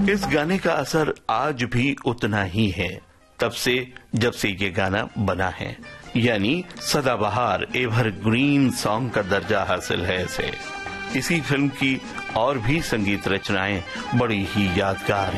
इस गाने का असर आज भी उतना ही है तब से जब से ये गाना बना है, यानी सदाबहार एवरग्रीन सॉन्ग का दर्जा हासिल है इसे। इसी फिल्म की और भी संगीत रचनाएं बड़ी ही यादगार